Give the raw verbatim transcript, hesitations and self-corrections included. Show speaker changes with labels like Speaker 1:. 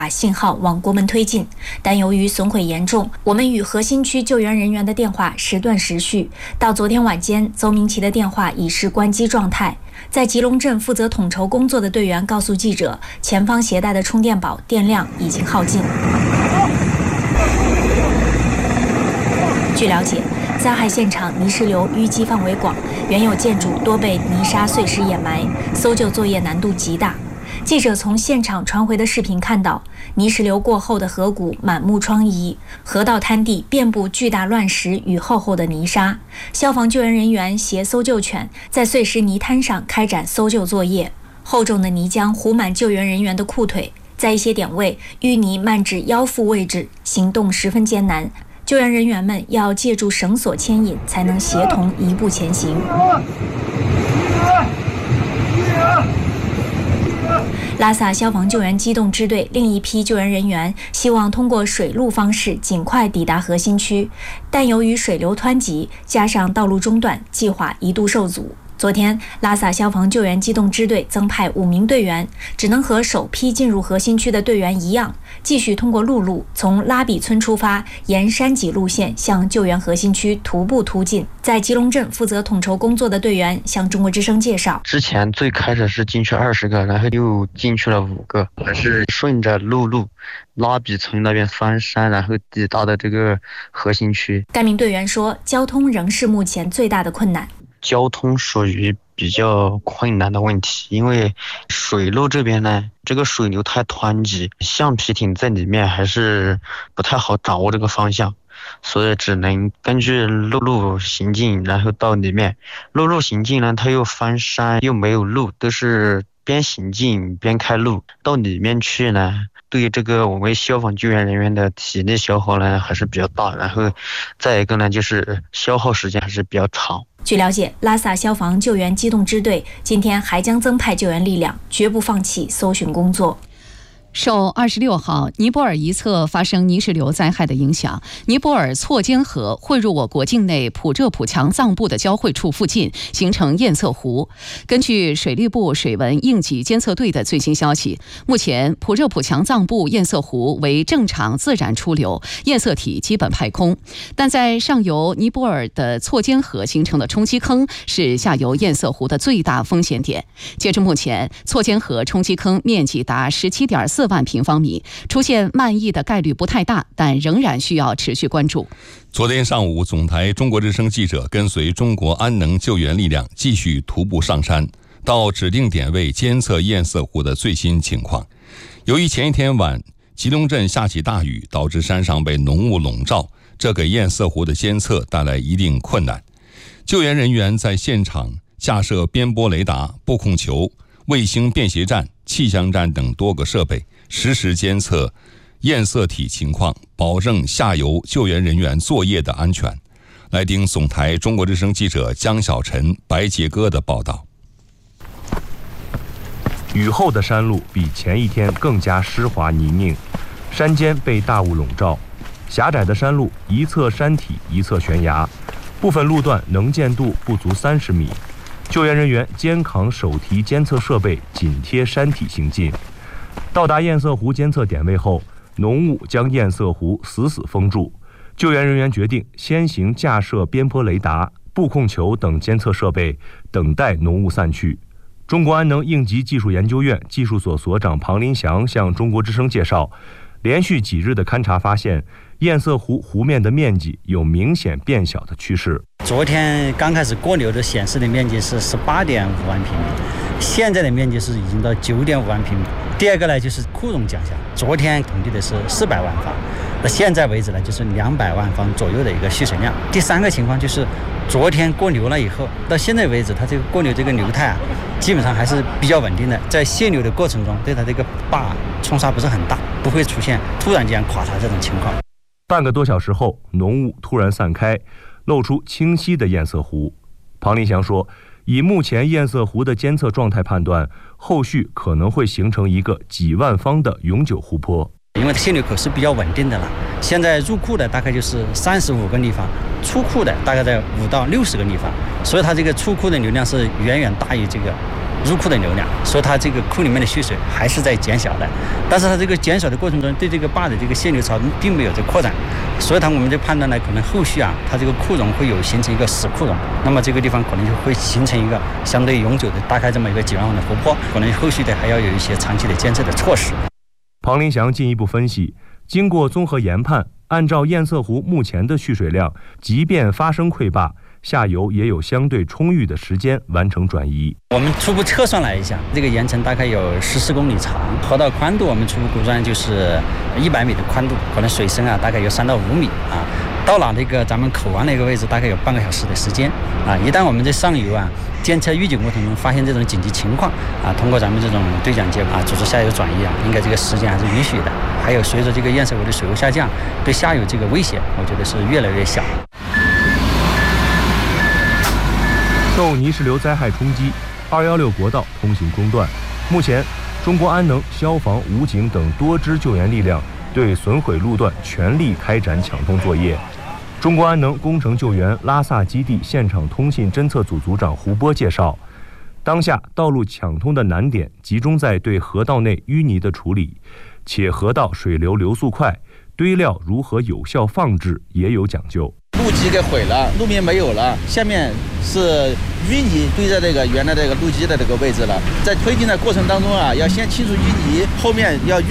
Speaker 1: 把信号往国门推进，但由于损毁严重，我们与核心区救援人员的电话时断时续。到昨天晚间，邹明奇的电话已是关机状态。在吉隆镇负责统筹工作的队员告诉记者，前方携带的充电宝电量已经耗尽。据了解，灾害现场泥石流淤积范围广，原有建筑多被泥沙碎石掩埋，搜救作业难度极大。记者从现场传回的视频看到，泥石流过后的河谷满目疮痍，河道滩地遍布巨大乱石与厚厚的泥沙。消防救援人员携搜救犬在碎石泥滩上开展搜救作业，厚重的泥浆糊满救援人员的裤腿，在一些点位淤泥漫至腰腹位置，行动十分艰难。救援人员们要借助绳索牵引，才能协同一步前行。拉萨消防救援机动支队另一批救援人员希望通过水路方式尽快抵达核心区，但由于水流湍急，加上道路中断，计划一度受阻。昨天，拉萨消防救援机动支队增派五名队员，只能和首批进入核心区的队员一样，继续通过陆路从拉比村出发，沿山脊路线向救援核心区徒步突进。在吉隆镇负责统筹工作的队员向中国之声介绍，
Speaker 2: 之前最开始是进去二十个，然后又进去了五个，还是顺着陆路拉比村那边翻山，然后抵达的这个核心区。
Speaker 1: 该名队员说，交通仍是目前最大的困难。
Speaker 2: 交通属于比较困难的问题，因为水路这边呢，这个水流太湍急，橡皮艇在里面还是不太好掌握这个方向，所以只能根据陆路行进，然后到里面。陆路行进呢，它又翻山又没有路，都是边行进边开路。到里面去呢，对这个我们消防救援人员的体力消耗呢还是比较大，然后再一个呢就是消耗时间还是比较长。
Speaker 1: 据了解，拉萨消防救援机动支队今天还将增派救援力量，绝不放弃搜寻工作。
Speaker 3: 受二十六号尼泊尔一侧发生泥石流灾害的影响，尼泊尔错尖河汇入我国境内普热普强藏部的交汇处附近，形成堰塞湖。根据水利部水文应急监测队的最新消息，目前普热普强藏部堰塞湖为正常自然出流，堰塞体基本排空，但在上游尼泊尔的错尖河形成的冲积坑是下游堰塞湖的最大风险点。截至目前，错尖河冲积坑面积达十七点四万平方米，出现漫溢的概率不太大，但仍然需要持续关注。
Speaker 4: 昨天上午，总台中国之声记者跟随中国安能救援力量继续徒步上山，到指定点位监测堰塞湖的最新情况。由于前一天晚吉隆镇下起大雨，导致山上被浓雾笼罩，这给堰塞湖的监测带来一定困难。救援人员在现场架设边波雷达、布控球、卫星便携站、气象站等多个设备，实时监测堰塞体情况，保证下游救援人员作业的安全。来听总台中国之声记者江小晨、白杰哥的报道。
Speaker 5: 雨后的山路比前一天更加湿滑泥泞，山间被大雾笼罩，狭窄的山路一侧山体一侧悬崖，部分路段能见度不足三十米。救援人员肩扛手提监测设备，紧贴山体行进。到达堰塞湖监测点位后，浓雾将堰塞湖死死封住。救援人员决定先行架设边波雷达、布控球等监测设备，等待浓雾散去。中国安能应急技术研究院技术所所长庞林祥向中国之声介绍，连续几日的勘察发现，堰塞湖湖面的面积有明显变小的趋势。
Speaker 6: 昨天刚开始过流的显示的面积是十八点五万平米，现在的面积是已经到九点五万平米。第二个呢，就是库容降下，昨天统计的是四百万方，那现在为止呢，就是两百万方左右的一个蓄水量。第三个情况就是，昨天过流了以后，到现在为止，它这个过流这个流态啊，基本上还是比较稳定的，在泄流的过程中，对它这个坝冲刷不是很大，不会出现突然间垮塌这种情况。
Speaker 5: 半个多小时后，浓雾突然散开，露出清晰的堰塞湖。庞林祥说，以目前堰塞湖的监测状态判断，后续可能会形成一个几万方的永久湖泊。
Speaker 6: 因为泄流口是比较稳定的了，现在入库的大概就是三十五个立方，出库的大概在五到六十个立方，所以它这个出库的流量是远远大于这个入库的流量，所以它这个库里面的蓄水还是在减小的。但是它这个减少的过程中，对这个坝的这个泄流槽并没有这扩展，所以它我们就判断呢，可能后续啊，它这个库容会有形成一个死库容，那么这个地方可能就会形成一个相对永久的大概这么一个几万万的湖泊，可能后续的还要有一些长期的监测的措施。
Speaker 5: 庞林祥进一步分析，经过综合研判，按照堰塞湖目前的蓄水量，即便发生溃坝，下游也有相对充裕的时间完成转移。
Speaker 6: 我们初步测算了一下，这个盐城大概有十四公里长，河道宽度我们初步估算就是一百米的宽度，可能水深啊大概有三到五米啊。到了这个咱们口湾的一个位置，大概有半个小时的时间啊。一旦我们在上游啊监测预警过程中发现这种紧急情况啊，通过咱们这种对讲机啊组织下游转移啊，应该这个时间还是允许的。还有随着这个堰塞湖的水位下降，对下游这个威胁，我觉得是越来越小。
Speaker 5: 受泥石流灾害冲击，二幺六国道通行中断。目前，中国安能、消防、武警等多支救援力量对损毁路段全力开展抢通作业。中国安能工程救援拉萨基地现场通信侦测组组长胡波介绍，当下道路抢通的难点集中在对河道内淤泥的处理，且河道水流流速快，堆料如何有效放置也有讲究。
Speaker 7: 路基给毁了，路面没有了，下面是淤泥堆在这个原来这个路基的这个位置了。在推进的过程当中啊，要先清除淤泥，后面要